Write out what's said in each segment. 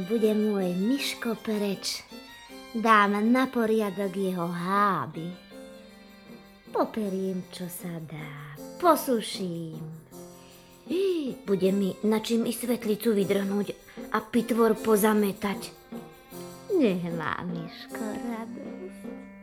bude môj Miško preč, dám na poriadok jeho háby. Poperiem, čo sa dá, posuším. Bude mi na čím i svetlicu vydrhnúť a pitvor pozametať. Nech má Miško radosť.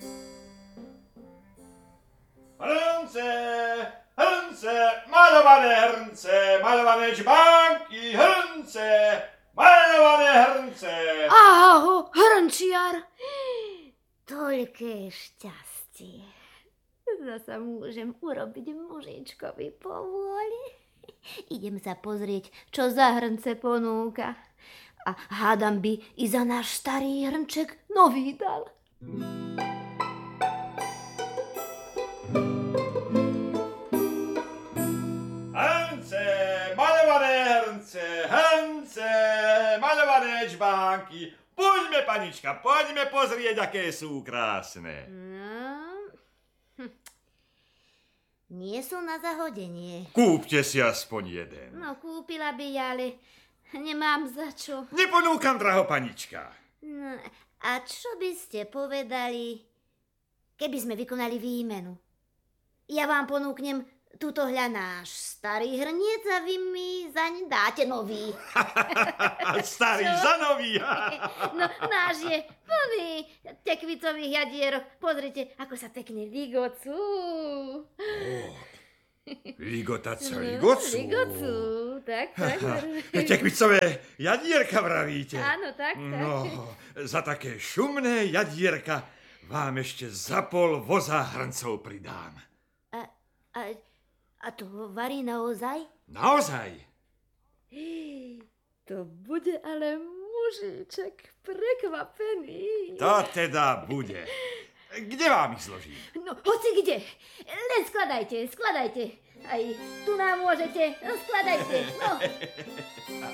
Hrnce, hrnce, maľované hrnce, maľované čbánky, hrnce, maľované hrnce. Aho, hrnčiar! Toľké šťastie. Zasa môžem urobiť mužičkovi povôli. Idem sa pozrieť, čo za hrnce ponúka. A hádam by i za náš starý hrnček nový dal. Hrnce, maľované hrnce, hrnce, maľované čbánky. Poďme, panička, poďme pozrieť, aké sú krásne. Nie sú na zahodenie. Kúpte si aspoň jeden. No, kúpila by, ale nemám za čo. Neponúkam, draho panička. No, a čo by ste povedali, keby sme vykonali výmenu? Ja vám ponúknem túto hľa náš starý hrniec a vy mi zaň dáte nový. Starý za nový. No, náš je plný tekvicových jadierok. Pozrite, ako sa pekne ligocú. Ligotať sa ligocú. Ligocú, tak. Tekvicové jadierka vravíte. Áno, tak. No, za také šumné jadierka vám ešte za pol voza hrncov pridám. A to varí naozaj? Naozaj? To bude ale mužiček prekvapený. To teda bude. Kde vám ich zložím? No, hoci kde. Len skladajte. Aj tu nám môžete. No, skladajte. No.